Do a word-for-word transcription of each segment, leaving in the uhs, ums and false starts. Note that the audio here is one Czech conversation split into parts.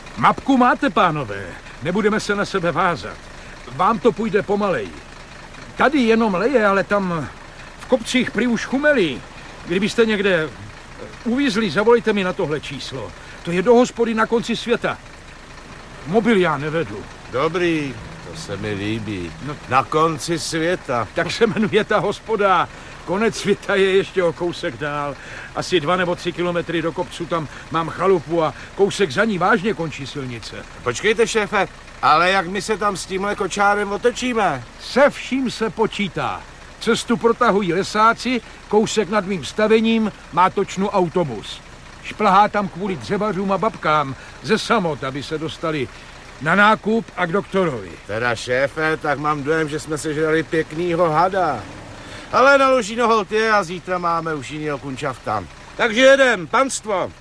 Mapku máte, pánové. Nebudeme se na sebe vázat. Vám to půjde pomalej. Tady jenom leje, ale tam v kopcích prý už chumelí. Kdybyste někde uvízli, zavolejte mi na tohle číslo. To je do hospody na konci světa. Mobil já nevedu. Dobrý, to se mi líbí. No, na konci světa. Tak se jmenuje ta hospoda. Konec světa je ještě o kousek dál. Asi dva nebo tři kilometry do kopců tam mám chalupu a kousek za ní vážně končí silnice. Počkejte, šéfe, ale jak my se tam s tímhle kočárem otočíme? Se vším se počítá. Cestu protahují lesáci, kousek nad mým stavením má točnu autobus. Šplhá tam kvůli dřevařům a babkám ze samot, aby se dostali na nákup a k doktorovi. Teda šéfe, tak mám dojem, že jsme sežrali pěknýho hada. Ale na Lužino holt je a zítra máme už jinýho kunčafta. Takže jedem, panstvo.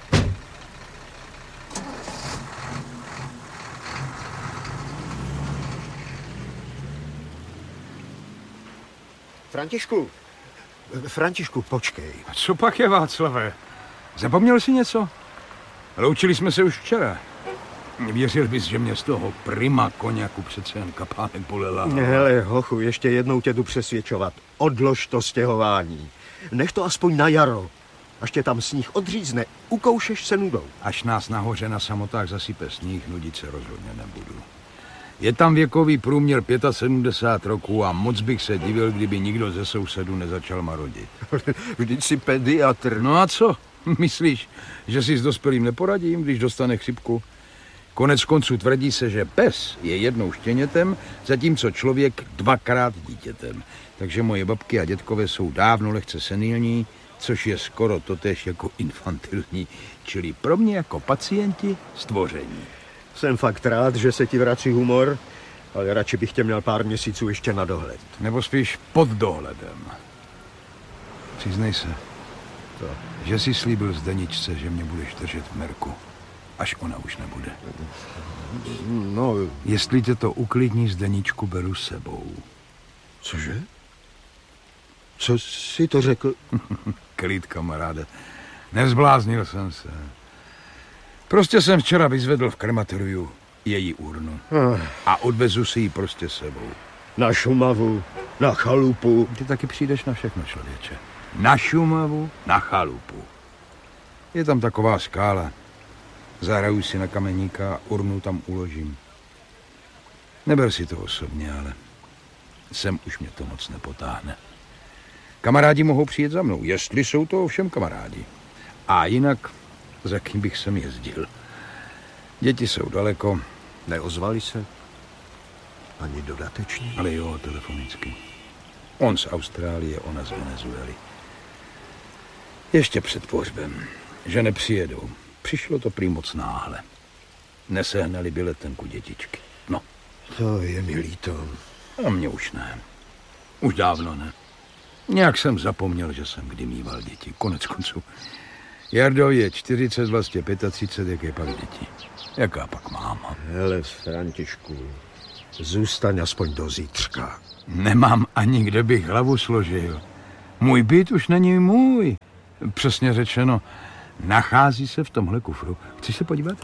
Františku, Františku, počkej. A co pak je, Václave? Zapomněl jsi něco? Loučili jsme se už včera. Věřil bys, že mě z toho prima koněku přece jen kapánek bolela. Hele, hochu, ještě jednou tě jdu přesvědčovat. Odlož to stěhování. Nech to aspoň na jaro. Až tě tam sníh odřízne, ukoušeš se nudou. Až nás nahoře na samotách zasype sníh, nudit se rozhodně nebudu. Je tam věkový průměr sedmdesát pět roků a moc bych se divil, kdyby nikdo ze sousedů nezačal marodit. Vždyť jsi pediatr. No a co? Myslíš, že si s dospělým neporadím, když dostane chřipku? Konec konců tvrdí se, že pes je jednou štěnětem, zatímco člověk dvakrát dítětem. Takže moje babky a dětkové jsou dávno lehce senilní, což je skoro totéž jako infantilní, čili pro mě jako pacienti stvoření. Jsem fakt rád, že se ti vrací humor, ale radši bych tě měl pár měsíců ještě na dohled. Nebo spíš pod dohledem. Přiznej se, Co? že jsi slíbil Zdeničce, že mě budeš držet v merku, až ona už nebude. No... Jestli tě to uklidní, Zdeničku beru s sebou. Cože? Co jsi to řekl? Klid, kamaráde. Nezbláznil jsem se. Prostě jsem včera vyzvedl v krematoriu její urnu. A odvezu si ji prostě sebou. Na Šumavu, na chalupu. Ty taky přijdeš na všechno, člověče. Na Šumavu, na chalupu. Je tam taková skála. Zahraju si na kameníka a urnu tam uložím. Neber si to osobně, ale sem už mě to moc nepotáhne. Kamarádi mohou přijet za mnou, jestli jsou to ovšem kamarádi. A jinak, za kým bych sem jezdil. Děti jsou daleko. Neozvali se? Ani dodatečně? Ale jo, telefonicky. On z Austrálie, ona z Venezuely. Ještě před pohřbem, že nepřijedou. Přišlo to prý moc náhle. Nesehnali by letenku dětičky. No. To je mi líto. A mě už ne. Už dávno ne. Nějak jsem zapomněl, že jsem kdy mýval děti. Konec konců. Jardo je čtyřicet, vlastně třicet pět, jak je pak děti. Jaká pak máma? Hele, Františku, zůstaň aspoň do zítřka. Nemám ani kde bych hlavu složil. Můj byt už není můj. Přesně řečeno, nachází se v tomhle kufru. Chceš se podívat?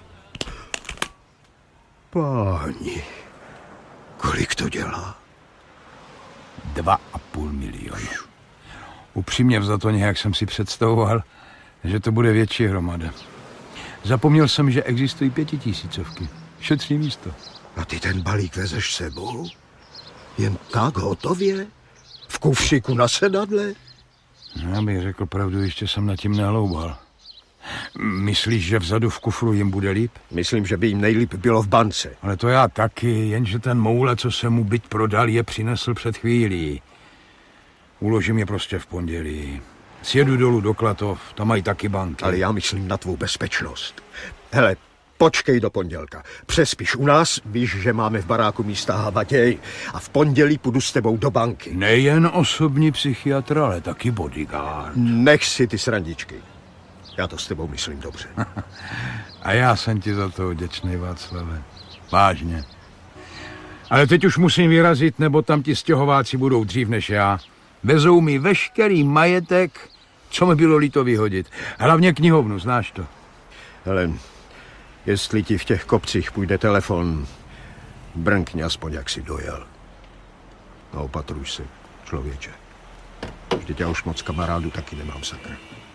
Páni, kolik to dělá? Dva a půl milionu. Upřímně vzato nějak jsem si představoval, že to bude větší hromada. Zapomněl jsem, že existují pětitisícovky. Šetří místo. A ty ten balík vezeš sebou? Jen tak hotově? V kufříku na sedadle? No, já bych řekl pravdu, ještě jsem nad tím nehloubal. Myslíš, že vzadu v kufru jim bude líp? Myslím, že by jim nejlíp bylo v bance. Ale to já taky, jenže ten moule, co se mu byť prodal, je přinesl před chvílí. Uložím je prostě v pondělí. Sjedu dolů do Klatov, tam mají taky banky. Ale já myslím na tvou bezpečnost. Hele, počkej do pondělka. Přespíš u nás, víš, že máme v baráku místa havaděj a v pondělí půjdu s tebou do banky. Nejen osobní psychiatr, ale taky bodyguard. Nech si ty srandičky. Já to s tebou myslím dobře. A já jsem ti za to vděčný, Václave. Vážně. Ale teď už musím vyrazit, nebo tam ti stěhováci budou dřív než já. Vezou mi veškerý majetek, co mi bylo líto vyhodit. Hlavně knihovnu, znáš to. Hele, Jestli ti v těch kopcích půjde telefon, brnkni aspoň, jak si dojel. A opatruj se, člověče. Vždyť já už moc kamarádů taky nemám, sakra.